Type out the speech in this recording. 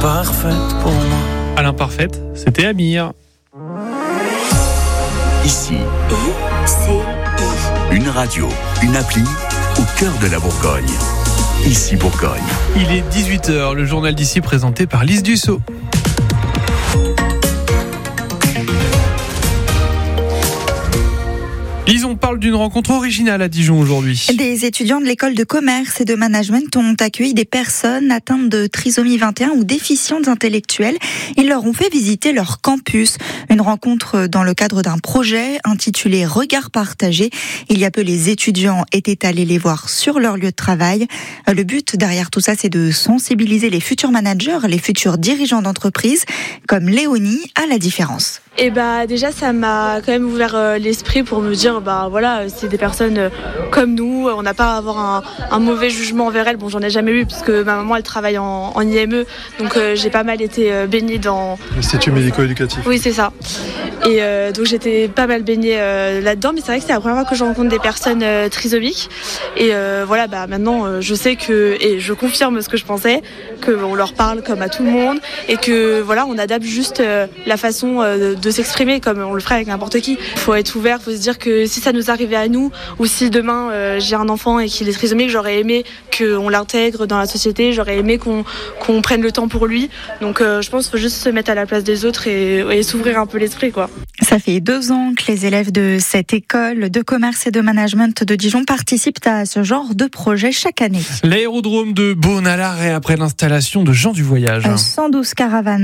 parfaite pour moi. À l'imparfaite, c'était Amir. Ici, une radio, une appli au cœur de la Bourgogne. Ici Bourgogne. Il est 18h, le journal d'ici présenté par Lise Dussault. Lise, on parle d'une rencontre originale à Dijon aujourd'hui. Des étudiants de l'école de commerce et de management ont accueilli des personnes atteintes de trisomie 21 ou déficientes intellectuelles. Ils leur ont fait visiter leur campus. Une rencontre dans le cadre d'un projet intitulé Regard partagé. Il y a peu, les étudiants étaient allés les voir sur leur lieu de travail. Le but derrière tout ça, c'est de sensibiliser les futurs managers, les futurs dirigeants d'entreprise, comme Léonie, à la différence. Et déjà ça m'a quand même ouvert l'esprit pour me dire voilà, c'est des personnes comme nous, on n'a pas à avoir un mauvais jugement envers elles. Bon, j'en ai jamais eu puisque ma maman elle travaille en IME, donc j'ai pas mal été baignée dans l'Institut médico-éducatif. Oui, c'est ça. Et donc j'étais pas mal baignée là-dedans, mais c'est vrai que c'est la première fois que je rencontre des personnes trisomiques. Et voilà, maintenant je sais que, et je confirme ce que je pensais, qu'on leur parle comme à tout le monde et que voilà, on adapte juste la façon de s'exprimer comme on le ferait avec n'importe qui. Il faut être ouvert, il faut se dire que si ça nous arrivait à nous, ou si demain j'ai un enfant et qu'il est trisomique, j'aurais aimé qu'on l'intègre dans la société, j'aurais aimé qu'on prenne le temps pour lui. Donc je pense qu'il faut juste se mettre à la place des autres et s'ouvrir un peu l'esprit, quoi. Ça fait 2 ans que les élèves de cette école de commerce et de management de Dijon participent à ce genre de projet chaque année. L'aérodrome de Beaune à l'arrêt après l'installation de Jean du Voyage. 112 caravanes